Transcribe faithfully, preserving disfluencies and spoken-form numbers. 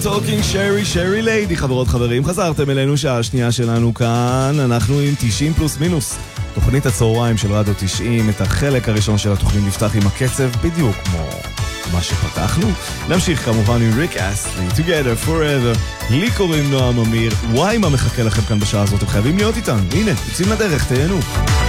Talking Sherry, Sherry Lady. חברות חברים, חזרתם אלינו, שעה השנייה שלנו כאן. אנחנו עם תשעים פלוס מינוס, תוכנית הצהריים של רדיו תשעים. את החלק הראשון של התוכנית נפתח עם הקצב בדיוק כמו מה שפתחנו. נמשיך כמובן עם ריק אסטלי, Together Forever. לי קוראים נועם אמיר. וואי מה מחכה לכם כאן בשעה הזאת, אתם חייבים להיות איתנו. הנה, יוצאים לדרך, תהנו.